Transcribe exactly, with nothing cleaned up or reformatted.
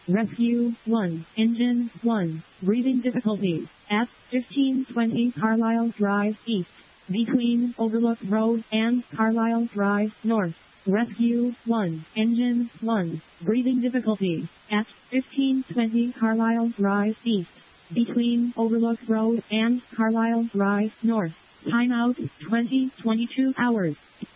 Rescue one, Engine one, breathing difficulties, at fifteen twenty Carlisle Drive East, between Overlook Road and Carlisle Drive North. Rescue one, Engine one, breathing difficulties, at fifteen twenty Carlisle Drive East, between Overlook Road and Carlisle Drive North. Timeout twenty twenty-two hours.